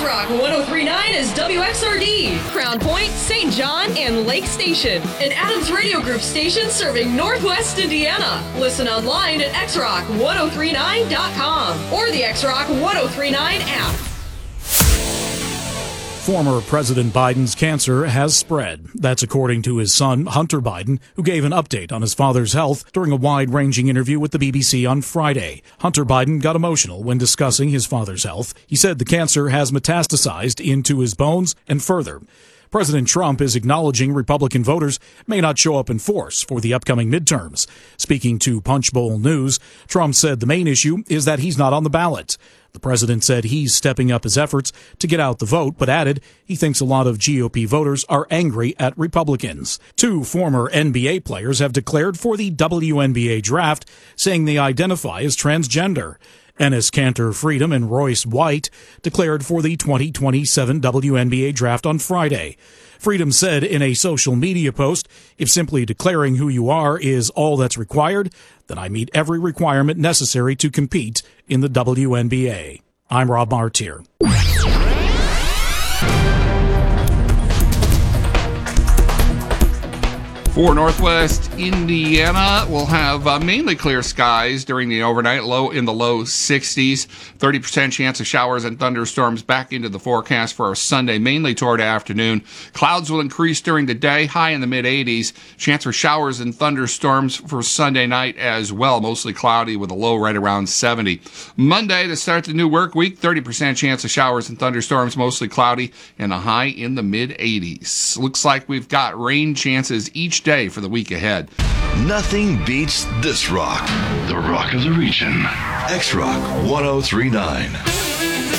X-Rock 103.9 is WXRD, Crown Point, St. John, and Lake Station. An Adams Radio Group station serving Northwest Indiana. Listen online at xrock1039.com or the X-Rock 1039 app. Former President Biden's cancer has spread. That's according to his son, Hunter Biden, who gave an update on his father's health during a wide-ranging interview with the BBC on Friday. Hunter Biden got emotional when discussing his father's health. He said the cancer has metastasized into his bones and further. President Trump is acknowledging Republican voters may not show up in force for the upcoming midterms. Speaking to Punchbowl News, Trump said the main issue is that he's not on the ballot. The president said he's stepping up his efforts to get out the vote, but added he thinks a lot of GOP voters are angry at Republicans. 2 former NBA players have declared for the WNBA draft, saying they identify as transgender. Enes Kanter Freedom and Royce White declared for the 2027 WNBA draft on Friday. Freedom said in a social media post, "If simply declaring who you are is all that's required, then I meet every requirement necessary to compete in the WNBA." I'm Rob Martier. For Northwest Indiana, we'll have mainly clear skies during the overnight, low in the low 60s. 30% chance of showers and thunderstorms back into the forecast for our Sunday, mainly toward afternoon. Clouds will increase during the day, high in the mid-80s. Chance for showers and thunderstorms for Sunday night as well, mostly cloudy with a low right around 70. Monday, to start the new work week, 30% chance of showers and thunderstorms, mostly cloudy, and a high in the mid-80s. Looks like we've got rain chances each day for the week ahead. Nothing beats this rock. The rock of the region. X-Rock 1039.